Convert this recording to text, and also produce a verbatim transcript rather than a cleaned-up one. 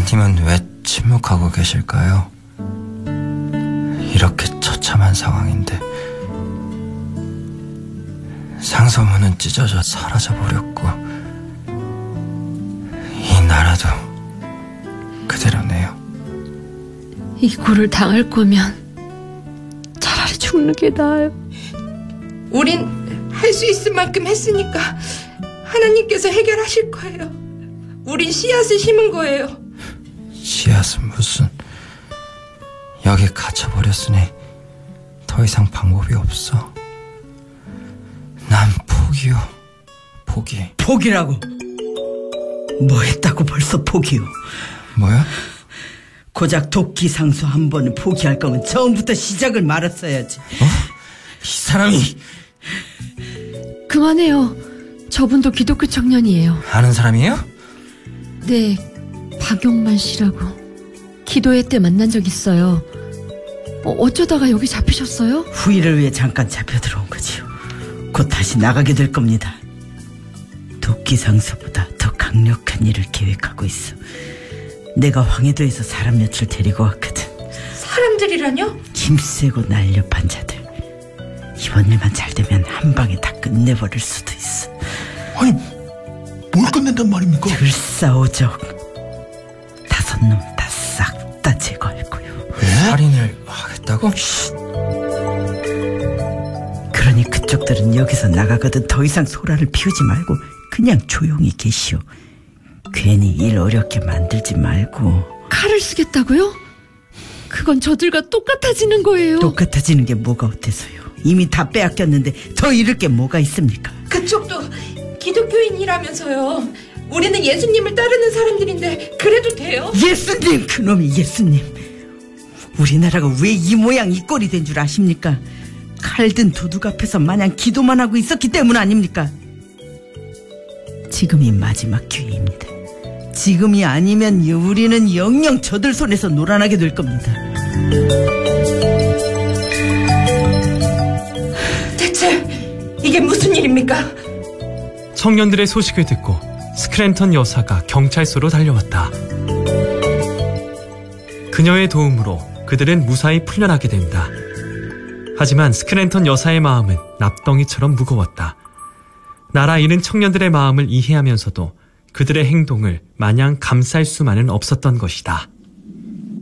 하나님은 왜 침묵하고 계실까요? 이렇게 처참한 상황인데 상소문은 찢어져 사라져버렸고 이 나라도 그대로네요. 이 꼴을 당할 거면 차라리 죽는 게 나아요. 우린 할 수 있을 만큼 했으니까 하나님께서 해결하실 거예요. 우린 씨앗을 심은 거예요. 씨앗은 무슨... 여기 갇혀버렸으니 더 이상 방법이 없어. 난 포기요. 포기. 포기라고? 뭐 했다고 벌써 포기요? 뭐야? 고작 도끼 상수 한 번은 포기할 거면 처음부터 시작을 말았어야지. 어? 이 사람이... 그만해요. 저분도 기독교 청년이에요. 아는 사람이에요? 네, 박용만 씨라고. 기도회 때 만난 적 있어요. 어, 어쩌다가 여기 잡히셨어요? 후일을 위해 잠깐 잡혀 들어온 거지요. 곧 다시 나가게 될 겁니다. 도끼 상수보다 더 강력한 일을 계획하고 있어. 내가 황해도에서 사람 몇을 데리고 왔거든. 사람들이라뇨? 힘세고 날렵한 자들. 이번 일만 잘 되면 한 방에 다 끝내버릴 수도 있어. 아니, 뭘 끝낸단 말입니까? 들싸오적 다섯 놈 다 싹 다 제거할 거요. 왜? 살인을 하겠다고? 그러니 그쪽들은 여기서 나가거든 더 이상 소란을 피우지 말고 그냥 조용히 계시오. 괜히 일 어렵게 만들지 말고. 칼을 쓰겠다고요? 그건 저들과 똑같아지는 거예요. 똑같아지는 게 뭐가 어때서요? 이미 다 빼앗겼는데 더 잃을 게 뭐가 있습니까? 그쪽도 기독교인이라면서요. 우리는 예수님을 따르는 사람들인데 그래도 돼요? 예수님! 그놈이 예수님! 우리나라가 왜 이 모양 이 꼴이 된 줄 아십니까? 칼든 도둑 앞에서 마냥 기도만 하고 있었기 때문 아닙니까? 지금이 마지막 기회입니다. 지금이 아니면 우리는 영영 저들 손에서 놀아나게 될 겁니다. 대체 이게 무슨 일입니까? 청년들의 소식을 듣고 스크랜턴 여사가 경찰서로 달려왔다. 그녀의 도움으로 그들은 무사히 풀려나게 된다. 하지만 스크랜턴 여사의 마음은 납덩이처럼 무거웠다. 나라 잃은 청년들의 마음을 이해하면서도 그들의 행동을 마냥 감쌀 수만은 없었던 것이다.